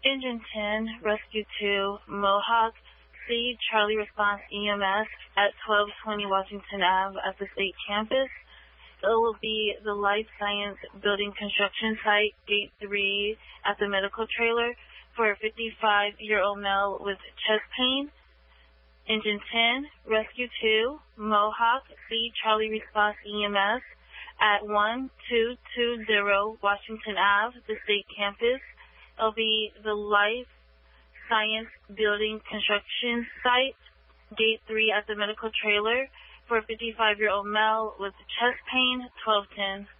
Engine 10, Rescue 2, Mohawk, C, Charlie Response EMS at 1220 Washington Ave at the state campus. It will be the Life Science Building construction site, Gate 3 at the medical trailer for a 55-year-old male with chest pain. Engine 10, Rescue 2, Mohawk, C, Charlie Response EMS at 1220 Washington Ave, the state campus. It'll be the Life Science Building construction site, Gate 3 at the medical trailer for a 55-year-old male with chest pain, 1210.